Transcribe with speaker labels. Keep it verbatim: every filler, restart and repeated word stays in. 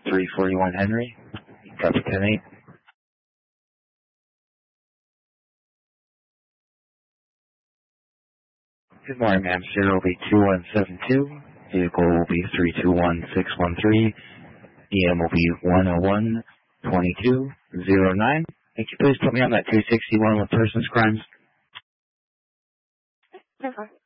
Speaker 1: three forty-one Henry. Copy ten eight. Good morning, ma'am. Zero will be two one seven two. Vehicle will be three two one six one three. E M will be one oh one twenty-two oh nine. Can you please put me on that two sixty-one with persons crimes?
Speaker 2: Okay.